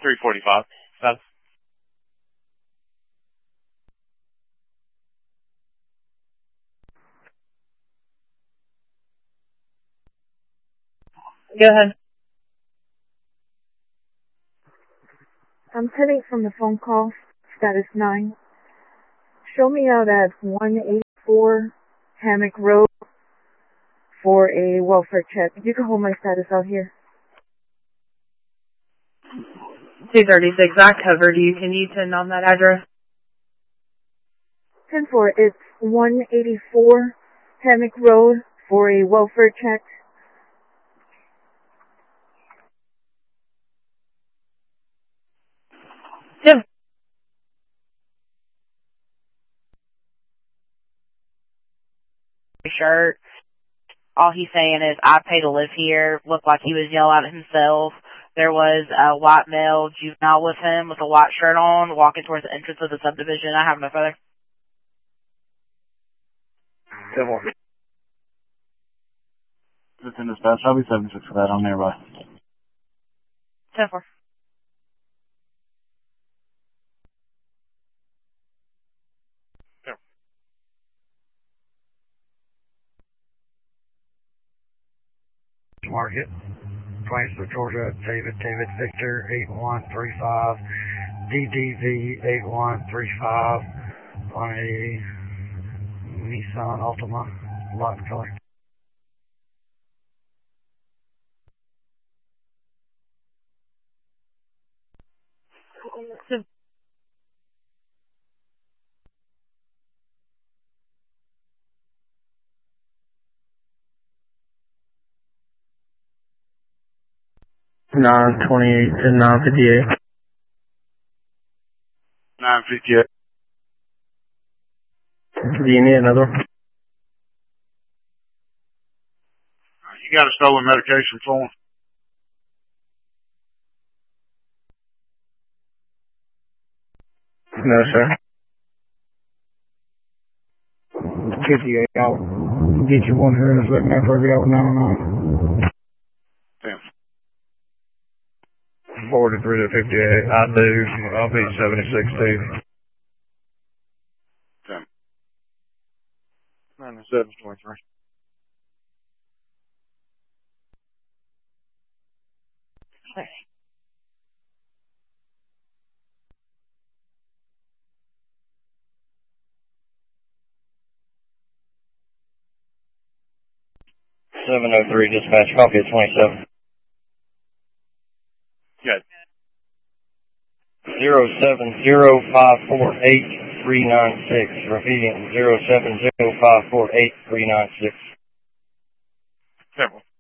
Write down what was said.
345. Status. Go ahead. I'm heading from the phone call, status 9. Show me out at 184 Hammock Road for a welfare check. You can hold my status out here. 236. I covered you. Can you send on that address? 10-4. It's 184 Hammock Road for a welfare check. Yeah. Shirt. All he's saying is, I pay to live here. Looked like he was yelling at himself. There was a white male juvenile with him with a white shirt on, walking towards the entrance of the subdivision. I have no further. 10-4. It's in dispatch. I'll be 76 for that. I'm nearby. 10-4. Market, Plainsboro, Georgia, David Victor 8135, DDV 8135 on a Nissan Altima, lot color. Nine 28 to 958. 958. Do you need another one? You got a stolen medication for him? No, sir. I'll get you one here in a second after I get out 909. Damn. 43 to 58. I do. I'll be 76 too. 10. 9723. Okay. .703 dispatch. Copy at 27. Good. 070548396. Repeating 070548396. 10-4.